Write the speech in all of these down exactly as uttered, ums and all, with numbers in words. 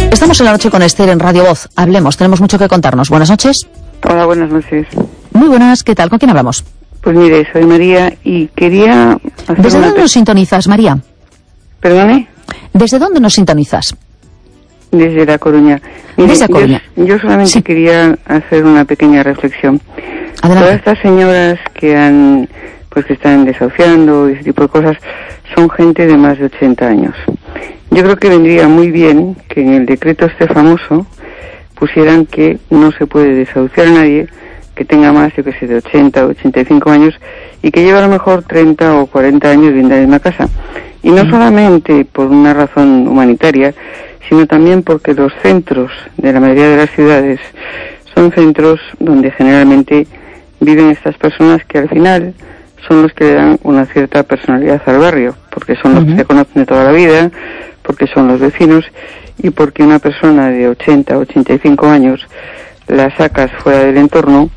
Estamos en la noche con Esther en Radio Voz. Hablemos, tenemos mucho que contarnos. Buenas noches. Hola, buenas noches. Muy buenas, ¿qué tal? ¿Con quién hablamos? Pues mire, soy María y quería... hacer ¿Desde una dónde pe- nos sintonizas, María? ¿Perdone? ¿Desde dónde nos sintonizas? Desde La Coruña. Mire, Desde La Coruña. Yo, yo solamente Sí. quería hacer una pequeña reflexión. Todas Adelante. estas señoras que han, pues que están desahuciando y ese tipo de cosas, son gente de más de ochenta años. Yo creo que vendría muy bien que en el decreto este famoso pusieran que no se puede desahuciar a nadie que tenga más, yo que sé, de ochenta o ochenta y cinco años y que lleve a lo mejor treinta o cuarenta años viviendo en la misma casa. Y no solamente por una razón humanitaria, sino también porque los centros de la mayoría de las ciudades son centros donde generalmente viven estas personas que al final son los que le dan una cierta personalidad al barrio, porque son los Ujú. que se conocen de toda la vida, porque son los vecinos y porque una persona de ochenta o ochenta y cinco años la sacas fuera del entorno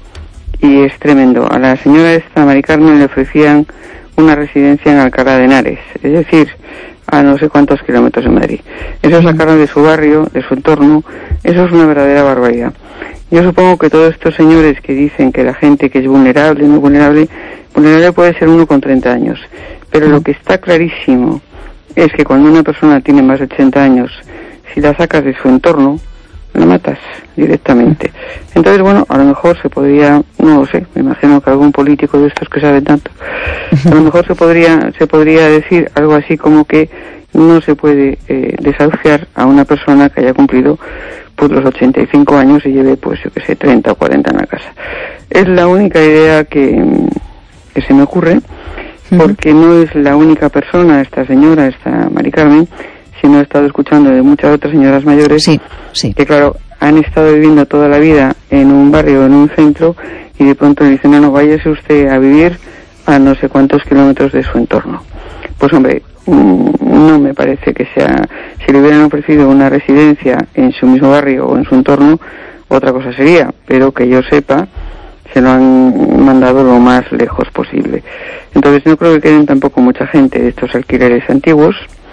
y es tremendo. A la señora esta, Mari Carmen, le ofrecían una residencia en Alcalá de Henares, es decir, a no sé cuántos kilómetros de Madrid. Eso sacaron de su barrio, de su entorno, eso es una verdadera barbaridad. Yo supongo que todos estos señores que dicen que la gente que es vulnerable, no vulnerable, vulnerable puede ser uno con treinta años, pero lo que está clarísimo es que cuando una persona tiene más de ochenta años, si la sacas de su entorno, la matas directamente. Entonces, bueno, a lo mejor se podría, no lo sé, me imagino que algún político de estos que sabe tanto, a lo mejor se podría se podría decir algo así como que no se puede eh, desahuciar a una persona que haya cumplido pues los ochenta y cinco años y lleve, pues yo que sé, treinta o cuarenta en la casa. Es la única idea que, que se me ocurre, porque no es la única persona, esta señora, esta Mari Carmen, sino he estado escuchando de muchas otras señoras mayores Sí, sí. que, claro, han estado viviendo toda la vida en un barrio, en un centro, y de pronto le dicen, no, no, váyase usted a vivir a no sé cuántos kilómetros de su entorno. Pues hombre, mm, no me parece que sea... Si le hubieran ofrecido una residencia en su mismo barrio o en su entorno, otra cosa sería, pero que yo sepa, se lo han mandado lo más lejos posible. Entonces no creo que queden tampoco mucha gente de estos alquileres antiguos,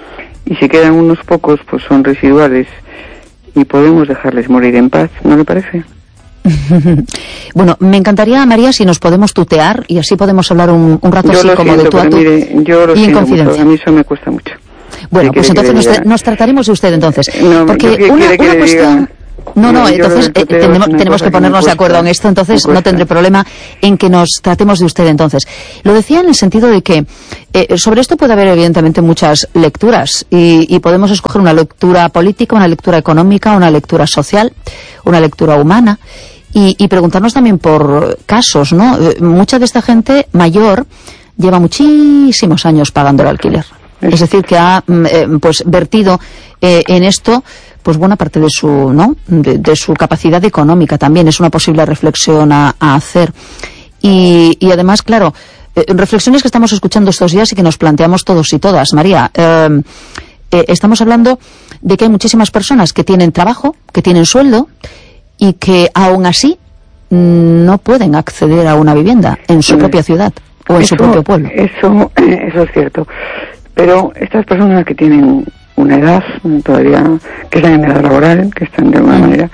y si quedan unos pocos, pues son residuales y podemos dejarles morir en paz, ¿no le parece? Bueno, me encantaría, María, si nos podemos tutear y así podemos hablar un, un rato Yo así lo como siento, de tú a pero tú mire, yo lo y en siento confidencia. mucho, a mí eso me cuesta mucho. Bueno, ¿Qué pues quiere entonces que nos, le tra- diga? nos trataremos de usted entonces. No, Porque ¿yo qué una, quiere que una le cuestión... diga? No, no, No, yo entonces lo del eh, tuteo tenemos, es una tenemos cosa que que me ponernos de cuesta, acuerdo en esto, me entonces no cuesta. tendré problema en que nos tratemos de usted entonces. Lo decía en el sentido de que eh, sobre esto puede haber evidentemente muchas lecturas y, y podemos escoger una lectura política, una lectura económica, una lectura social, una lectura humana y, y preguntarnos también por casos, ¿no? Eh, mucha de esta gente mayor lleva muchísimos años pagando el alquiler. Es decir, que ha mm, eh, pues vertido eh, en esto pues buena parte de su no de, de su capacidad económica también. Es una posible reflexión a, a hacer y, y además, claro, eh, reflexiones que estamos escuchando estos días y que nos planteamos todos y todas. María, eh, eh, estamos hablando de que hay muchísimas personas que tienen trabajo, que tienen sueldo y que aún así mm, no pueden acceder a una vivienda en su propia ciudad o en Eso- su propio pueblo. Eso, eso es cierto. Pero estas personas que tienen una edad todavía, que están en edad laboral, que están de alguna manera,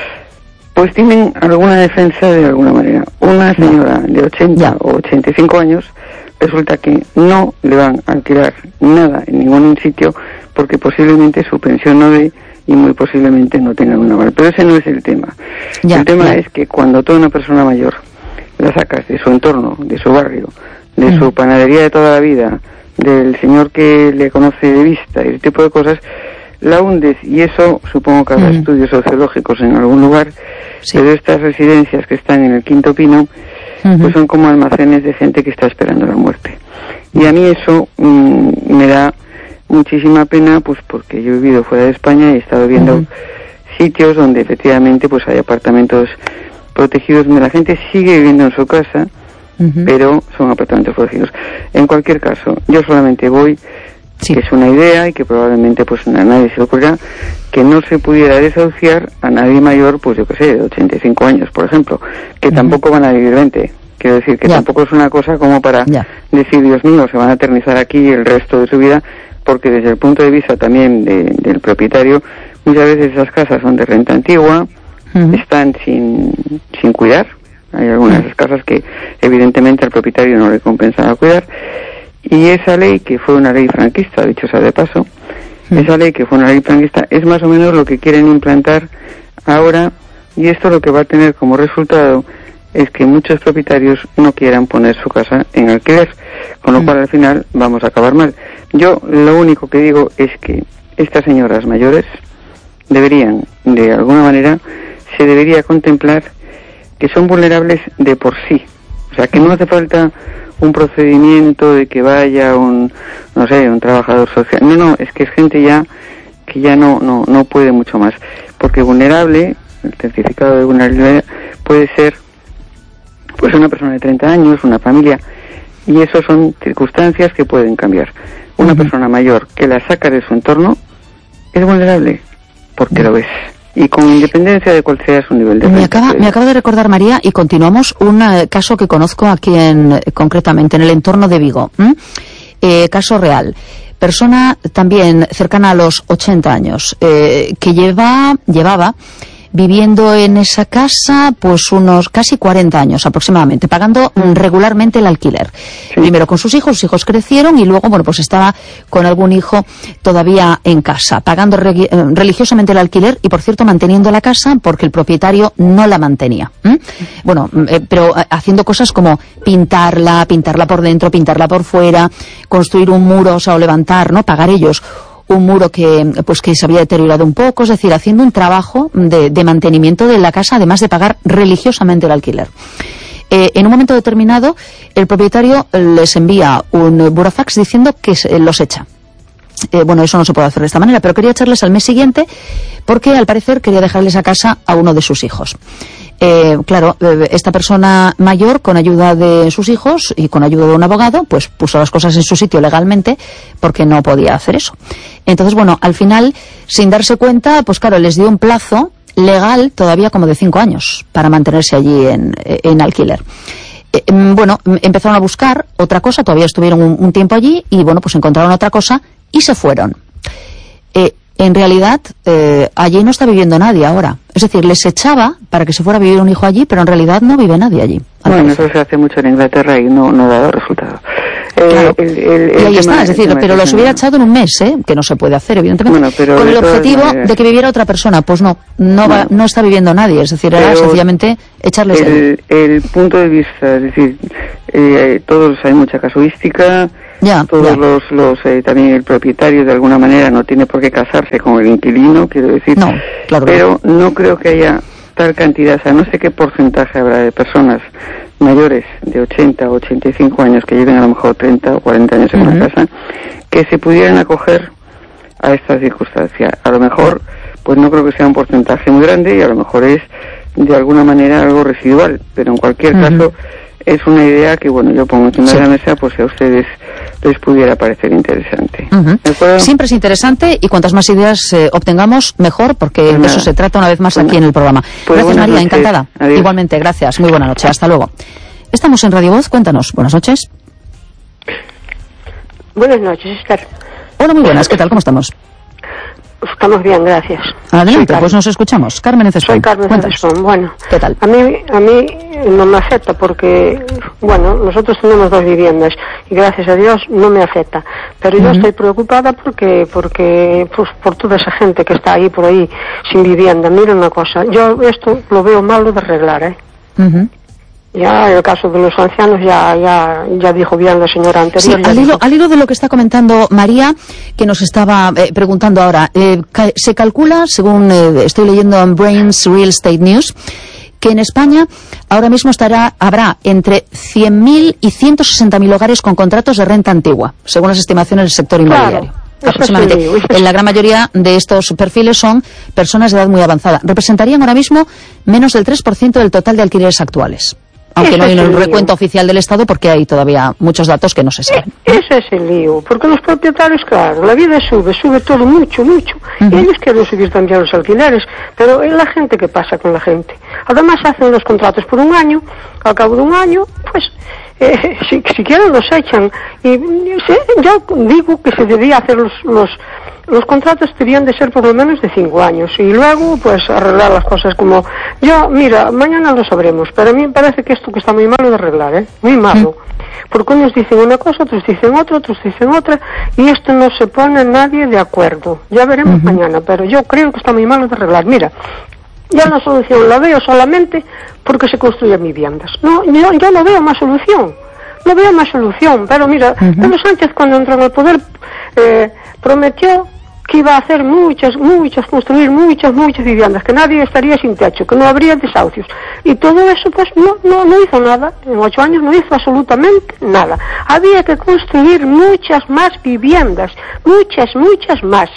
pues tienen alguna defensa de alguna manera. Una señora de ochenta Ya. o ochenta y cinco años, resulta que no le van a alquilar nada en ningún sitio porque posiblemente su pensión no dé y muy posiblemente no tengan un aval. Pero ese no es el tema. Ya, el tema ya. es que cuando toda una persona mayor la sacas de su entorno, de su barrio, de su panadería de toda la vida, del señor que le conoce de vista y ese tipo de cosas, la hundes, y eso supongo que habrá Mm. estudios sociológicos en algún lugar, Sí. pero estas residencias que están en el Quinto Pino, Ujú. pues son como almacenes de gente que está esperando la muerte. Y a mí eso mm, me da muchísima pena, pues porque yo he vivido fuera de España y he estado viendo Ujú. sitios donde efectivamente pues hay apartamentos protegidos donde la gente sigue viviendo en su casa, Ujú. pero son apartamentos protegidos. En cualquier caso, yo solamente voy, Sí. que es una idea y que probablemente pues a nadie se le ocurra que no se pudiera desahuciar a nadie mayor, pues yo que sé, de ochenta y cinco años, por ejemplo, que Ujú. tampoco van a vivir veinte. Quiero decir que Ya. tampoco es una cosa como para Ya. decir, Dios mío, se van a eternizar aquí el resto de su vida, porque desde el punto de vista también de- del propietario, Muchas veces esas casas son de renta antigua, uh-huh. están sin, sin cuidar. Hay algunas uh-huh. casas que evidentemente al propietario no le compensaba cuidar. Y esa ley, que fue una ley franquista, dicho sea de paso, uh-huh. esa ley que fue una ley franquista es más o menos lo que quieren implantar ahora, y esto lo que va a tener como resultado es que muchos propietarios no quieran poner su casa en alquiler, con lo mm. cual al final vamos a acabar mal. Yo lo único que digo es que estas señoras mayores deberían, de alguna manera, se debería contemplar que son vulnerables de por sí. O sea, que no hace falta un procedimiento de que vaya un, no sé, un trabajador social. No, no, es que es gente ya que ya no, no, no puede mucho más. Porque vulnerable, el certificado de vulnerabilidad puede ser pues una persona de treinta años, una familia, y eso son circunstancias que pueden cambiar. Una uh-huh. persona mayor que la saca de su entorno es vulnerable, porque uh-huh. lo es. Y con independencia de cuál sea su nivel de... Me acaba, me acaba de recordar, María, y continuamos, un uh, caso que conozco aquí en, concretamente en el entorno de Vigo. ¿Mm? Eh, caso real. Persona también cercana a los ochenta años, eh, que lleva, llevaba viviendo en esa casa pues unos casi cuarenta años aproximadamente, pagando mm. regularmente el alquiler. Sí. Primero con sus hijos, sus hijos crecieron y luego, bueno, pues estaba con algún hijo todavía en casa, pagando re- religiosamente el alquiler y, por cierto, manteniendo la casa porque el propietario no la mantenía. ¿Mm? Bueno, eh, pero haciendo cosas como pintarla, pintarla por dentro, pintarla por fuera, construir un muro, o sea, o levantar, ¿no? Pagar ellos un muro que pues que se había deteriorado un poco, es decir, haciendo un trabajo de, de mantenimiento de la casa, además de pagar religiosamente el alquiler. Eh, en un momento determinado, el propietario les envía un burofax diciendo que se, los echa. Eh, bueno, eso no se puede hacer de esta manera, pero quería echarles al mes siguiente porque, al parecer, quería dejarles a casa a uno de sus hijos. Eh, claro, esta persona mayor, con ayuda de sus hijos y con ayuda de un abogado, pues puso las cosas en su sitio legalmente porque no podía hacer eso. Entonces, bueno, al final, sin darse cuenta, pues claro, les dio un plazo legal todavía como de cinco años para mantenerse allí en, en alquiler. Eh, bueno, empezaron a buscar otra cosa, todavía estuvieron un, un tiempo allí y, bueno, pues encontraron otra cosa y se fueron. Eh, En realidad, eh, allí no está viviendo nadie ahora. Es decir, les echaba para que se fuera a vivir un hijo allí, pero en realidad no vive nadie allí. Bueno, parecer. Eso se hace mucho en Inglaterra y no, no ha dado resultado. Eh, claro. el, el, el y ahí está, es decir, pero los hubiera echado en un mes, ¿eh? Que no se puede hacer, evidentemente, bueno, pero con el objetivo maneras... de que viviera otra persona. Pues no, no, va, no está viviendo nadie, es decir, era sencillamente echarles el, el punto de vista, es decir, eh, todos hay mucha casuística. Ya, todos ya. los, los eh, también el propietario de alguna manera no tiene por qué casarse con el inquilino, quiero decir, no, claro, pero no creo que haya tal cantidad, o sea, no sé qué porcentaje habrá de personas mayores de ochenta o ochenta y cinco años que lleven a lo mejor treinta o cuarenta años en uh-huh. una casa, que se pudieran acoger a esta circunstancia. A lo mejor, pues no creo que sea un porcentaje muy grande y a lo mejor es de alguna manera algo residual, pero en cualquier uh-huh. caso es una idea que, bueno, yo pongo encima sí. de la mesa, pues si a ustedes les pudiera parecer interesante. Uh-huh. ¿De acuerdo? Siempre es interesante y cuantas más ideas eh, obtengamos, mejor, porque pues de eso se trata una vez más bueno. aquí en el programa. Pues gracias, María, noches. Encantada. Adiós. Igualmente, gracias. Muy buena noche. Hasta luego. Estamos en Radio Voz, cuéntanos. Buenas noches. Buenas noches, Esther. Hola, muy buenas. ¿Qué tal? ¿Cómo estamos? Estamos bien, gracias. Adelante, pues nos escuchamos. Carmen Cespón. Soy Carmen Cespón. Bueno, ¿qué tal? A mí, a mí no me afecta porque, bueno, nosotros tenemos dos viviendas y gracias a Dios no me afecta. Pero uh-huh. yo estoy preocupada porque, porque, pues, por toda esa gente que está ahí por ahí sin vivienda. Mira una cosa, yo esto lo veo malo de arreglar, ¿eh? Uh-huh. Ya el caso de los ancianos ya ya ya dijo bien la señora anterior. Sí, al hilo, al hilo de lo que está comentando María, que nos estaba eh, preguntando ahora, eh, ca- se calcula, según eh, estoy leyendo en Brains Real Estate News, que en España ahora mismo estará habrá entre cien mil y ciento sesenta mil hogares con contratos de renta antigua, según las estimaciones del sector inmobiliario. Claro. Aproximadamente. En la gran mayoría de estos perfiles son personas de edad muy avanzada. Representarían ahora mismo menos del tres por ciento del total de alquileres actuales. Aunque no hay un recuento oficial del Estado porque hay todavía muchos datos que no se saben. Ese es el lío, porque los propietarios, claro, la vida sube, sube todo mucho, mucho, uh-huh. y ellos quieren subir también los alquileres, pero es la gente que pasa con la gente. Además hacen los contratos por un año, al cabo de un año, pues, eh, si, si quieren los echan. Y sí, yo digo que se debía hacer los, los los contratos debían de ser por lo menos de cinco años y luego pues arreglar las cosas como yo, mira, mañana lo sabremos, pero a mí me parece que esto que está muy malo de arreglar, ¿eh? Muy malo, porque unos dicen una cosa, otros dicen otra, otros dicen otra y esto no se pone nadie de acuerdo, ya veremos uh-huh. mañana, pero yo creo que está muy malo de arreglar. Mira, yo la solución la veo solamente porque se construyen viviendas, no, yo, yo no veo más solución. No veo más solución, pero mira, uh-huh. Pedro Sánchez cuando entró en el poder eh, prometió que iba a hacer muchas, muchas, construir muchas, muchas viviendas, que nadie estaría sin techo, que no habría desahucios. Y todo eso pues no, no, no hizo nada, en ocho años no hizo absolutamente nada. Había que construir muchas más viviendas, muchas, muchas más,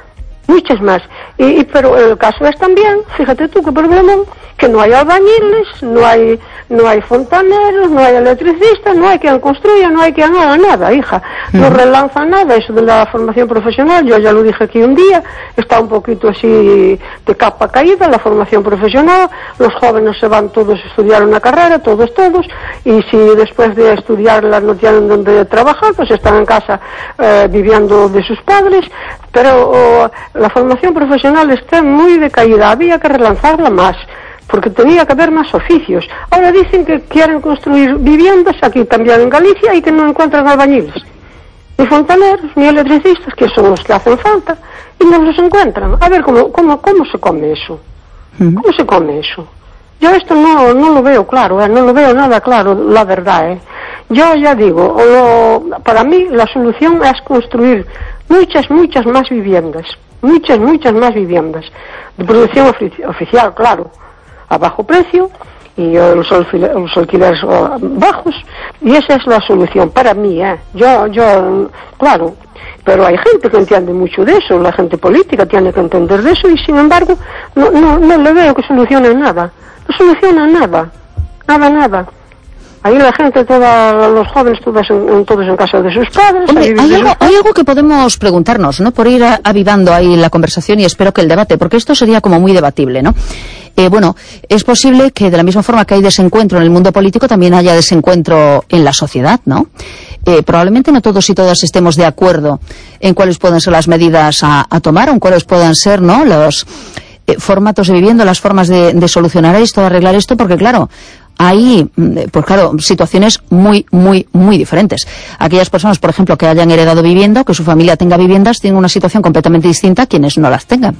muchas más. Y, y pero el caso es también, fíjate tú qué problema, que no hay albañiles, no hay no hay fontaneros, no hay electricistas, no hay quien construya, no hay quien haga nada, hija. No uh-huh. relanza nada eso de la formación profesional, yo ya lo dije aquí un día, está un poquito así de capa caída la formación profesional, los jóvenes se van todos a estudiar una carrera, todos, todos, y si después de estudiarla no tienen donde trabajar, pues están en casa eh, viviendo de sus padres, pero oh, la formación profesional está muy decaída, había que relanzarla más, porque tenía que haber más oficios. Ahora dicen que quieren construir viviendas aquí también en Galicia y que no encuentran albañiles, ni fontaneros, ni electricistas, que son los que hacen falta, y no los encuentran. A ver, ¿cómo, cómo, cómo se come eso? ¿Cómo se come eso? Yo esto no, no lo veo claro, ¿eh? No lo veo nada claro, la verdad, ¿eh? Yo ya digo, lo, para mí la solución es construir muchas, muchas más viviendas, muchas, muchas más viviendas, de producción ofici- oficial, claro, a bajo precio y los, alfil- los alquileres bajos, y esa es la solución para mí, ¿eh? Yo, yo, claro, pero hay gente que entiende mucho de eso, la gente política tiene que entender de eso y sin embargo no, no, no le veo que solucione nada, no soluciona nada, nada, nada. Ahí la gente, toda, los jóvenes, todos en, en, todos en casa de sus padres. Hombre, hay algo, hay algo que podemos preguntarnos, ¿no? Por ir a, avivando ahí la conversación y espero que el debate, porque esto sería como muy debatible, ¿no? Eh, bueno, es posible que de la misma forma que hay desencuentro en el mundo político, también haya desencuentro en la sociedad, ¿no? Eh, probablemente no todos y todas estemos de acuerdo en cuáles pueden ser las medidas a, a tomar o en cuáles puedan ser, ¿no? Los eh, formatos de vivienda, las formas de, de solucionar esto, de arreglar esto, porque claro, hay, pues claro, situaciones muy, muy, muy diferentes. Aquellas personas, por ejemplo, que hayan heredado vivienda o que su familia tenga viviendas, tienen una situación completamente distinta a quienes no las tengan.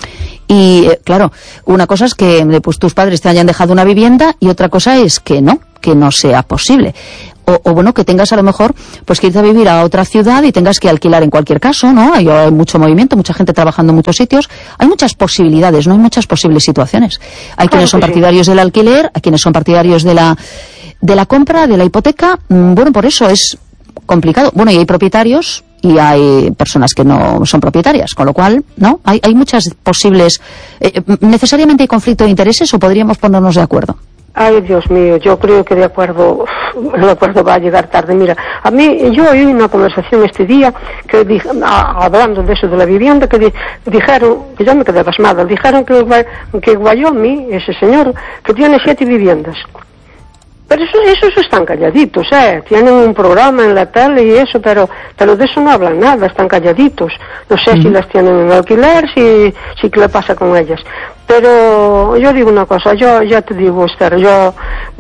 Y, eh, claro, una cosa es que pues, tus padres te hayan dejado una vivienda y otra cosa es que no, que no sea posible. O, o bueno, que tengas a lo mejor pues que irte a vivir a otra ciudad y tengas que alquilar en cualquier caso, ¿no? Hay, hay mucho movimiento, mucha gente trabajando en muchos sitios, hay muchas posibilidades, no hay muchas posibles situaciones. Hay claro quienes son partidarios sí. del alquiler, hay quienes son partidarios de la de la compra, de la hipoteca. Bueno, por eso es complicado. Bueno, y hay propietarios y hay personas que no son propietarias, con lo cual, ¿no? Hay, hay muchas posibles. Eh, ¿Necesariamente hay conflicto de intereses o podríamos ponernos de acuerdo? Ay, Dios mío, yo creo que de acuerdo, el acuerdo va a llegar tarde. Mira, a mí, yo oí una conversación este día, que di, a, hablando de eso de la vivienda, que di, dijeron, que yo me quedé pasmada, dijeron que, que Wyoming, ese señor, que tiene siete viviendas. Pero eso, esos están calladitos, ¿eh? Tienen un programa en la tele y eso, pero, pero de eso no hablan nada, están calladitos. No sé mm. si las tienen en alquiler, si, si qué le pasa con ellas. Pero yo digo una cosa, yo ya te digo, Esther, yo,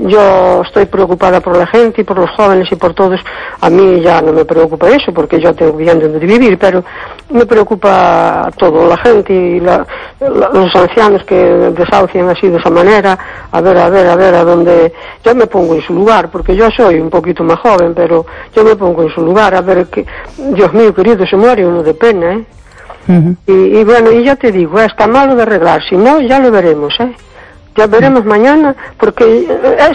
yo estoy preocupada por la gente y por los jóvenes y por todos. A mí ya no me preocupa eso porque yo tengo bien donde vivir, pero me preocupa todo, la gente y la, la, los ancianos que desahucian así de esa manera. A ver, a ver, a ver, a dónde yo me pongo en su lugar, porque yo soy un poquito más joven, pero yo me pongo en su lugar, a ver que, Dios mío querido, se muere uno de pena, ¿eh? Uh-huh. Y, y bueno, y ya te digo, está malo de arreglar, si no, ya lo veremos, ¿eh? Ya veremos uh-huh. mañana, porque es,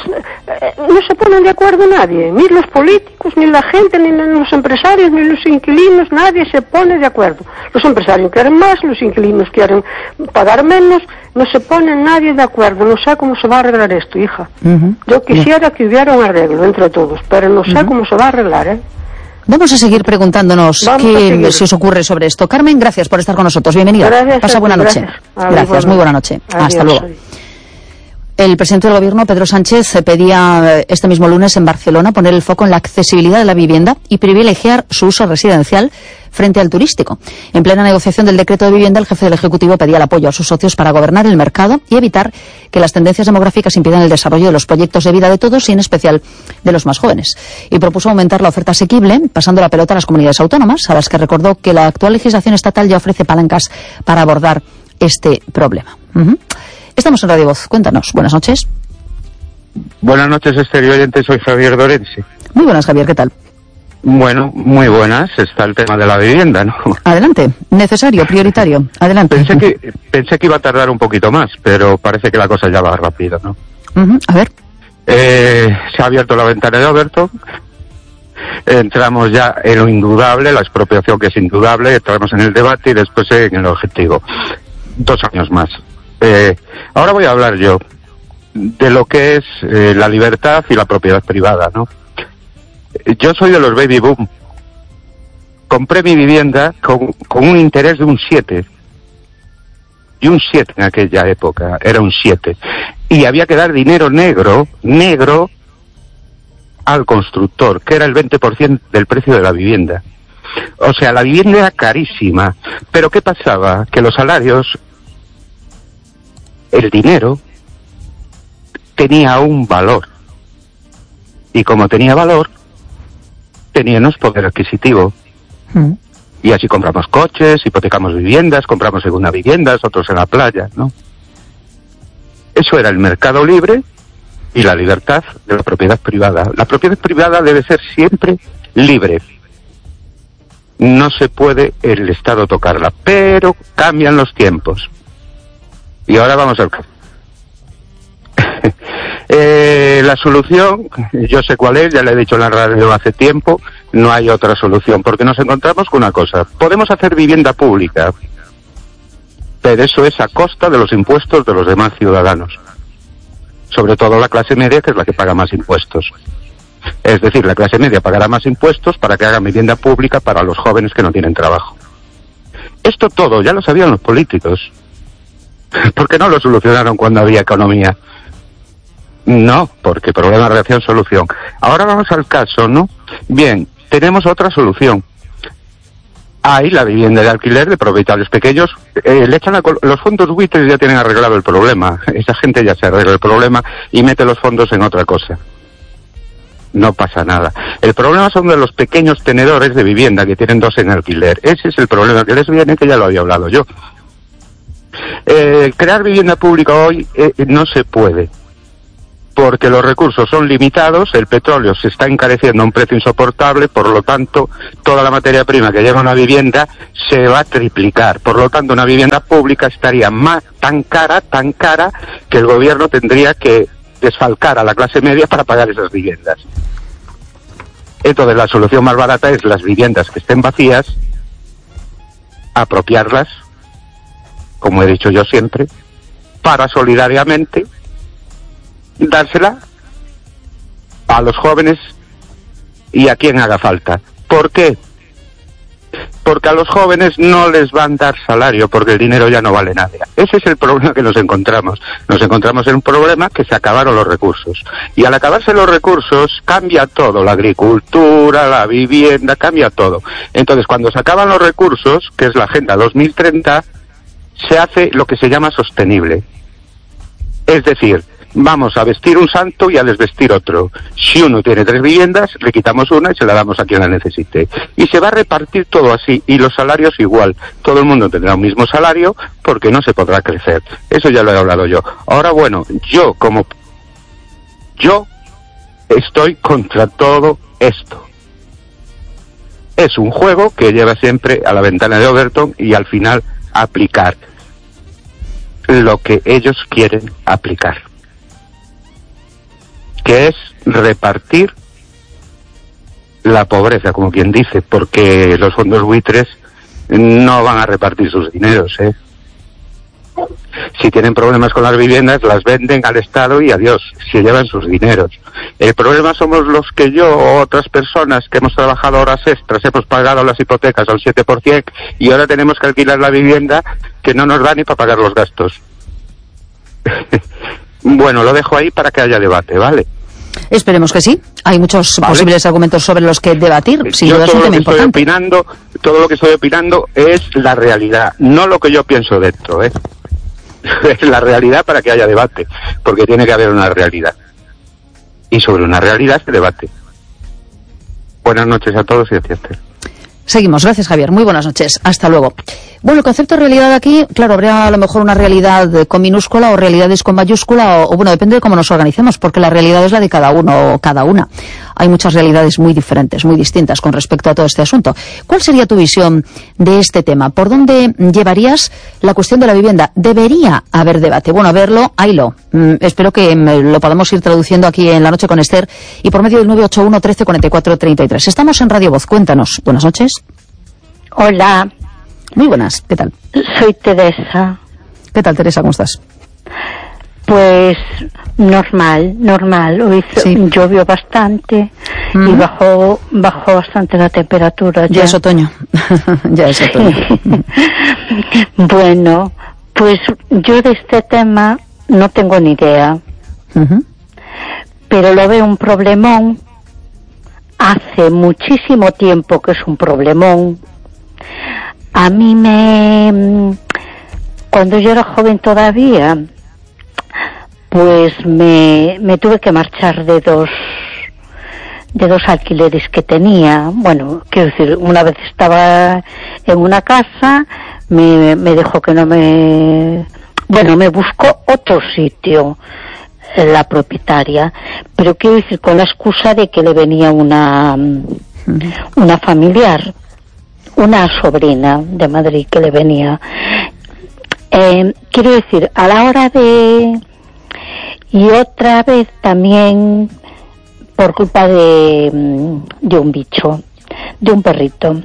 no se ponen de acuerdo nadie, ni los políticos, ni la gente, ni los empresarios, ni los inquilinos, nadie se pone de acuerdo. Los empresarios quieren más, los inquilinos quieren pagar menos, no se pone nadie de acuerdo, no sé cómo se va a arreglar esto, hija. Uh-huh. Yo quisiera que hubiera un arreglo entre todos, pero no sé uh-huh. cómo se va a arreglar, ¿eh? Vamos a seguir preguntándonos Vamos qué se os ocurre sobre esto. Carmen, gracias por estar con nosotros. Bienvenida. Gracias, Pasa buena noche. Gracias, gracias. Muy buena noche. Adiós. Hasta luego. El presidente del Gobierno, Pedro Sánchez, pedía este mismo lunes en Barcelona poner el foco en la accesibilidad de la vivienda y privilegiar su uso residencial frente al turístico. En plena negociación del decreto de vivienda, el jefe del Ejecutivo pedía el apoyo a sus socios para gobernar el mercado y evitar que las tendencias demográficas impidan el desarrollo de los proyectos de vida de todos y en especial de los más jóvenes. Y propuso aumentar la oferta asequible, pasando la pelota a las comunidades autónomas, a las que recordó que la actual legislación estatal ya ofrece palancas para abordar este problema. Uh-huh. Estamos en Radio Voz. Cuéntanos. Buenas noches. Buenas noches, exterior oyente. Soy Javier Dorense. Muy buenas, Javier. ¿Qué tal? Bueno, muy buenas. Está el tema de la vivienda, ¿no? Adelante. Necesario, prioritario. Adelante. Pensé que, pensé que iba a tardar un poquito más, pero parece que la cosa ya va rápido, ¿no? Uh-huh. A ver. Eh, se ha abierto la ventana de Overton. Entramos ya en lo indudable, la expropiación que es indudable. Entramos en el debate y después en el objetivo. Dos años más. Eh, ahora voy a hablar yo de lo que es eh, la libertad y la propiedad privada, ¿no? Yo soy de los baby boom. Compré mi vivienda con, con un interés de un siete. Y un siete en aquella época, era un siete. Y había que dar dinero negro, negro, al constructor, que era el veinte por ciento del precio de la vivienda. O sea, la vivienda era carísima. Pero ¿qué pasaba? Que los salarios, el dinero, tenía un valor. Y como tenía valor, teníamos poder adquisitivo. Mm. Y así compramos coches, hipotecamos viviendas, compramos segunda viviendas, otros en la playa, ¿no? Eso era el mercado libre y la libertad de la propiedad privada. La propiedad privada debe ser siempre libre. No se puede el Estado tocarla, pero cambian los tiempos. Y ahora vamos al caso. eh, la solución, yo sé cuál es, ya le he dicho en la radio hace tiempo, no hay otra solución, porque nos encontramos con una cosa. Podemos hacer vivienda pública, pero eso es a costa de los impuestos de los demás ciudadanos. Sobre todo la clase media, que es la que paga más impuestos. Es decir, la clase media pagará más impuestos para que hagan vivienda pública para los jóvenes que no tienen trabajo. Esto todo ya lo sabían los políticos. ¿Por qué no lo solucionaron cuando había economía? No, porque problema, reacción, solución. Ahora vamos al caso, ¿no? Bien, tenemos otra solución. Hay la vivienda de alquiler de propietarios pequeños. Eh, le echan a col- los fondos buitres ya tienen arreglado el problema. Esa gente ya se arregla el problema y mete los fondos en otra cosa. No pasa nada. El problema son de los pequeños tenedores de vivienda que tienen dos en alquiler. Ese es el problema que les viene, que ya lo había hablado yo. Eh, crear vivienda pública hoy eh, no se puede, porque los recursos son limitados, el petróleo se está encareciendo a un precio insoportable, por lo tanto, toda la materia prima que lleva una vivienda se va a triplicar. Por lo tanto, una vivienda pública estaría más tan cara, tan cara, que el gobierno tendría que desfalcar a la clase media para pagar esas viviendas. Entonces, la solución más barata es las viviendas que estén vacías, apropiarlas, como he dicho yo siempre, para solidariamente dársela a los jóvenes y a quien haga falta. ¿Por qué? Porque a los jóvenes no les van a dar salario, porque el dinero ya no vale nada. Ese es el problema que nos encontramos. Nos encontramos en un problema que se acabaron los recursos. Y al acabarse los recursos, cambia todo. La agricultura, la vivienda, cambia todo. Entonces, cuando se acaban los recursos, que es la Agenda dos mil treinta, se hace lo que se llama sostenible. Es decir, vamos a vestir un santo y a desvestir otro. Si uno tiene tres viviendas, le quitamos una y se la damos a quien la necesite. Y se va a repartir todo así, y los salarios igual. Todo el mundo tendrá un mismo salario porque no se podrá crecer. Eso ya lo he hablado yo. Ahora, bueno, yo como... Yo estoy contra todo esto. Es un juego que lleva siempre a la ventana de Overton y al final aplicar lo que ellos quieren aplicar, que es repartir la pobreza, como quien dice, porque los fondos buitres no van a repartir sus dineros, ¿eh? Si tienen problemas con las viviendas, las venden al Estado y adiós, se llevan sus dineros. El problema somos los que yo o otras personas que hemos trabajado horas extras, hemos pagado las hipotecas al siete por ciento y ahora tenemos que alquilar la vivienda que no nos da ni para pagar los gastos. Bueno, lo dejo ahí para que haya debate, ¿vale? Esperemos que sí. Hay muchos ¿Vale? posibles argumentos sobre los que debatir. Sin yo duda es un tema estoy importante. Opinando, todo lo que estoy opinando es la realidad, no lo que yo pienso dentro, ¿eh? Es la realidad para que haya debate, porque tiene que haber una realidad. Y sobre una realidad se debate. Buenas noches a todos y a ti, Esther. Seguimos, gracias Javier, muy buenas noches, hasta luego. Bueno, el concepto de realidad aquí, claro, habría a lo mejor una realidad con minúscula o realidades con mayúscula, o, o bueno, depende de cómo nos organicemos, porque la realidad es la de cada uno o cada una. Hay muchas realidades muy diferentes, muy distintas con respecto a todo este asunto. ¿Cuál sería tu visión de este tema? ¿Por dónde llevarías la cuestión de la vivienda? ¿Debería haber debate? Bueno, a verlo, haylo. Mm, espero que mm, lo podamos ir traduciendo aquí en La Noche con Esther y por medio del nueve ocho uno, trece, cuarenta y cuatro, treinta y tres. Estamos en Radio Voz, cuéntanos. Buenas noches. Hola. Muy buenas, ¿qué tal? Soy Teresa. ¿Qué tal, Teresa? ¿Cómo estás? Pues normal, normal. Hoy sí. Llovió bastante mm. y bajó bajó bastante la temperatura. Ya, ya es otoño. ya es otoño. Bueno, pues yo de este tema no tengo ni idea. Uh-huh. Pero lo veo un problemón. Hace muchísimo tiempo que es un problemón. A mí me... Cuando yo era joven todavía, pues me, me tuve que marchar de dos de dos alquileres que tenía. Bueno, quiero decir, una vez estaba en una casa, me, me dejó que no me... Bueno, me buscó otro sitio, la propietaria, pero quiero decir con la excusa de que le venía una, una familiar, una sobrina de Madrid que le venía. Eh, quiero decir, a la hora de... Y otra vez también por culpa de, de un bicho, de un perrito.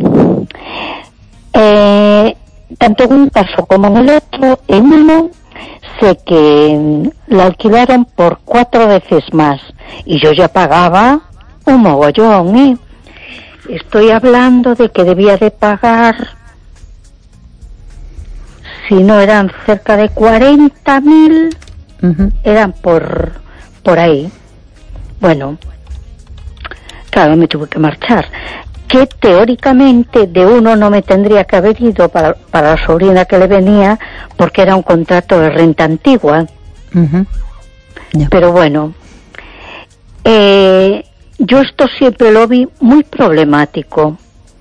Eh, tanto en un caso como en el otro, en uno sé que la alquilaron por cuatro veces más y yo ya pagaba un mogollón, ¿eh? Estoy hablando de que debía de pagar, si no eran cerca de cuarenta mil, uh-huh. eran por por ahí. Bueno, claro, me tuve que marchar. Que teóricamente de uno no me tendría que haber ido para, para la sobrina que le venía, porque era un contrato de renta antigua. Uh-huh. Yeah. Pero bueno, eh, yo esto siempre lo vi muy problemático.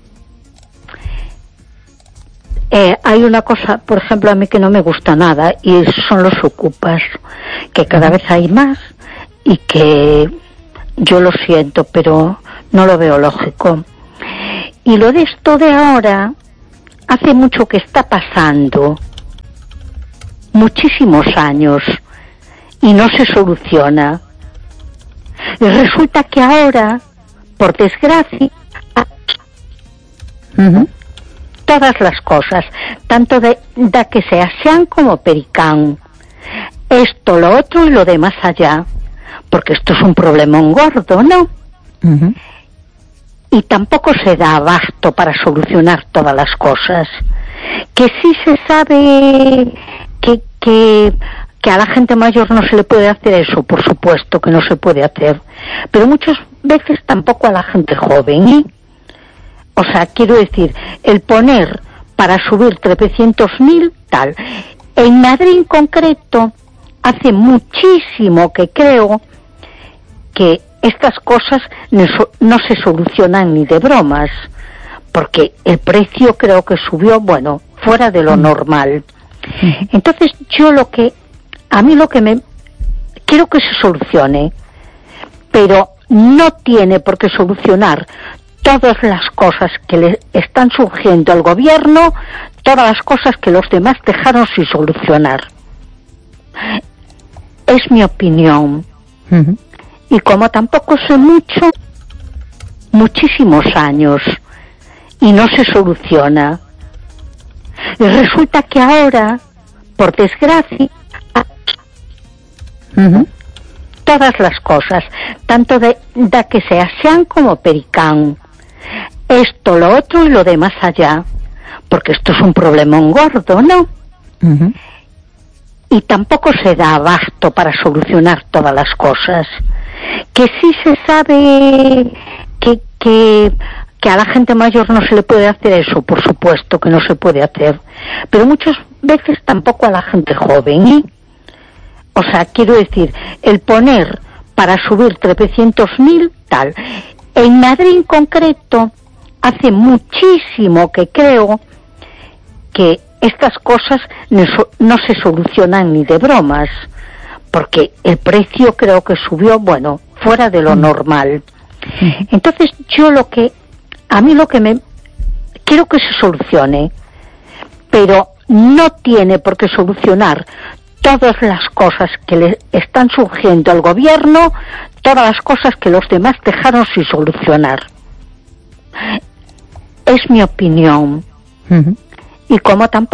Eh, hay una cosa, por ejemplo, a mí que no me gusta nada, y son los ocupas, que cada uh-huh. vez hay más, y que yo lo siento, pero no lo veo lógico. Y lo de esto de ahora, hace mucho que está pasando, muchísimos años, y no se soluciona. Y resulta que ahora, por desgracia, uh-huh. todas las cosas, tanto de, de que sea sean como pericán, esto, lo otro y lo de más allá, porque esto es un problemón gordo, ¿no? Uh-huh. Y tampoco se da abasto para solucionar todas las cosas. Que sí se sabe que, que, que a la gente mayor no se le puede hacer eso, por supuesto que no se puede hacer, pero muchas veces tampoco a la gente joven, ¿eh? O sea, quiero decir, el poner para subir trescientos mil, tal. En Madrid en concreto, hace muchísimo que creo que estas cosas no se solucionan ni de bromas, porque el precio creo que subió, bueno, fuera de lo normal. Entonces yo lo que, a mí lo que me, quiero que se solucione, pero no tiene por qué solucionar todas las cosas que le están surgiendo al gobierno, todas las cosas que los demás dejaron sin solucionar. Es mi opinión. Uh-huh. Y como tampoco sé mucho, muchísimos años, y no se soluciona. Y resulta que ahora, por desgracia, uh-huh. todas las cosas, tanto de, de que sea sean como pericán, esto, lo otro y lo de más allá, porque esto es un problemón gordo, ¿no? Uh-huh. y tampoco se da abasto para solucionar todas las cosas. Que sí se sabe que, que, que a la gente mayor no se le puede hacer eso, por supuesto que no se puede hacer, pero muchas veces tampoco a la gente joven, ¿eh? O sea, quiero decir, el poner para subir trescientos mil, tal. En Madrid en concreto, hace muchísimo que creo que estas cosas no, no se solucionan ni de bromas, porque el precio creo que subió, bueno, fuera de lo normal. Entonces, yo lo que, a mí lo que me, quiero que se solucione, pero no tiene por qué solucionar todas las cosas que le están surgiendo al gobierno, todas las cosas que los demás dejaron sin solucionar. Es mi opinión. Uh-huh. Y como tampoco